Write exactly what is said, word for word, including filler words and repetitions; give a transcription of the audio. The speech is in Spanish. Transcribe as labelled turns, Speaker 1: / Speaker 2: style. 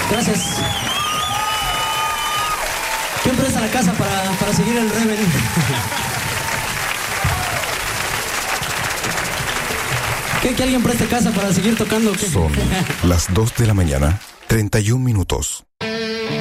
Speaker 1: Gracias. ¿Quién presta la casa para, para seguir el Rebel? ¿Qué, ¿Que alguien preste casa para seguir tocando? ¿Qué?
Speaker 2: Son las dos de la mañana, treinta y un minutos.